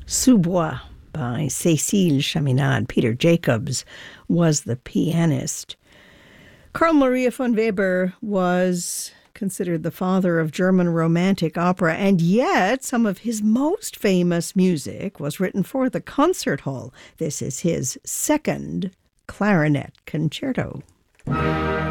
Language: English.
Sous-Bois by Cécile Chaminade. Peter Jacobs was the pianist. Carl Maria von Weber was considered the father of German Romantic opera, and yet some of his most famous music was written for the concert hall. This is his second clarinet concerto.